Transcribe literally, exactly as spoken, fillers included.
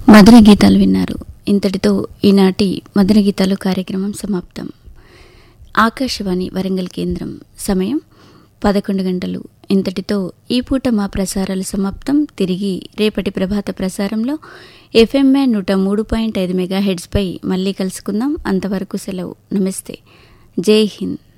మధుర గీతాలు విన్నారు. ఇంతటితో ఈనాటి మధుర గీతాలు కార్యక్రమం సమాప్తం. ఆకాశవాణి వరంగల్ కేంద్రం సమయం పదకొండు గంటలు. ఇంతటితో ఈ పూట మా ప్రసారాలు సమాప్తం. తిరిగి రేపటి ప్రభాత ప్రసారంలో ఎఫ్ఎంఏ నూట మూడు పాయింట్ ఐదు మెగా హెడ్స్పై మళ్ళీ కలుసుకుందాం. అంతవరకు సెలవు. నమస్తే. జై హింద్.